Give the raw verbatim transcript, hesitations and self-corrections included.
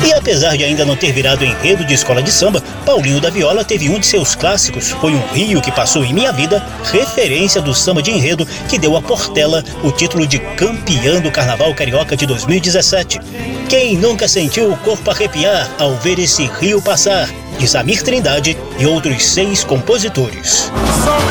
E apesar de ainda não ter virado enredo de escola de samba, Paulinho da Viola teve um de seus clássicos, Foi um Rio que Passou em Minha Vida, referência do samba de enredo que deu a Portela o título de campeã do Carnaval Carioca de dois mil e dezessete. Quem nunca sentiu o corpo arrepiar ao ver esse rio passar? De Samir Trindade e outros seis compositores.